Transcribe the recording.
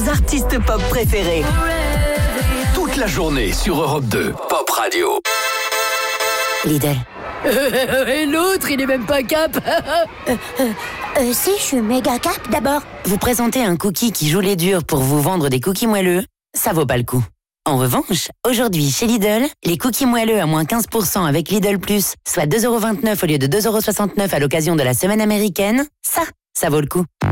vos artistes pop préférés. Toute la journée sur Europe 2, Pop Radio. Lidl. Et l'autre, il est même pas cap. Si, je suis méga cap d'abord. Vous présentez un cookie qui joue les durs pour vous vendre des cookies moelleux, ça vaut pas le coup. En revanche, aujourd'hui chez Lidl, les cookies moelleux à moins 15% avec Lidl Plus, soit 2,29€ au lieu de 2,69€ à l'occasion de la semaine américaine, ça vaut le coup.